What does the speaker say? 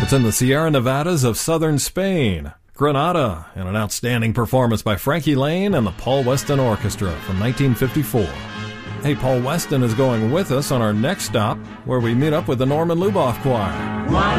It's in the Sierra Nevadas of southern Spain, Granada, and an outstanding performance by Frankie Laine and the Paul Weston Orchestra from 1954. Hey, Paul Weston is going with us on our next stop, where we meet up with the Norman Luboff Choir.